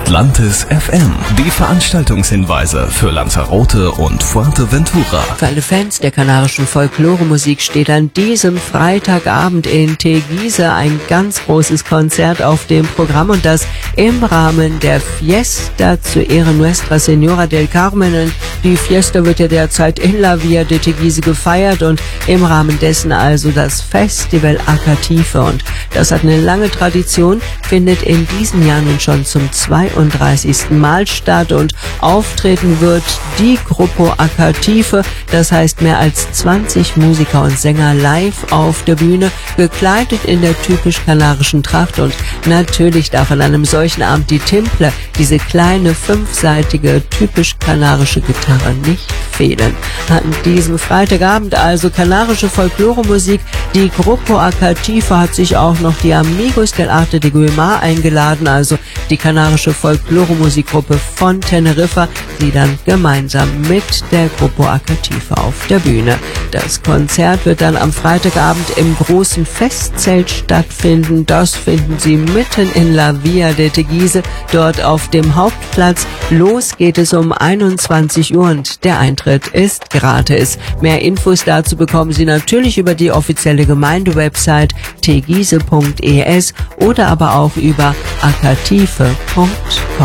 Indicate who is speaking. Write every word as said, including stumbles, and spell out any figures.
Speaker 1: Atlantis F M. Die Veranstaltungshinweise für Lanzarote und Fuerteventura.
Speaker 2: Für alle Fans der kanarischen Folkloremusik steht an diesem Freitagabend in Teguise ein ganz großes Konzert auf dem Programm, und das im Rahmen der Fiesta zu Ehren Nuestra Senora del Carmen. Die Fiesta wird ja derzeit in La Villa de Teguise gefeiert, und im Rahmen dessen also das Festival Acative. Und das hat eine lange Tradition, findet in diesem Jahr nun schon zum zweiunddreißigsten Mal statt, und auftreten wird die Grupo Acative, das heißt mehr als zwanzig Musiker und Sänger live auf der Bühne, gekleidet in der typisch kanarischen Tracht. Und natürlich darf an einem solchen Abend die Timple, diese kleine fünfseitige typisch kanarische Gitarre, nicht fehlen. An diesem Freitagabend also kanarische Folkloremusik. Die Grupo Acative hat sich auch noch die Amigos del Arte de Güímar eingeladen, also die kanarische Folkloremusikgruppe von Teneriffa, die dann gemeinsam mit der Grupo Acative auf der Bühne. Das Konzert wird dann am Freitagabend im großen Festzelt stattfinden. Das finden Sie mitten in La Villa de Teguise, dort auf dem Hauptplatz. Los geht es um einundzwanzig Uhr und der Eintritt ist gratis. Mehr Infos dazu bekommen Sie natürlich über die offizielle Gemeindewebsite teguise punkt es oder aber auch über acative punkt com.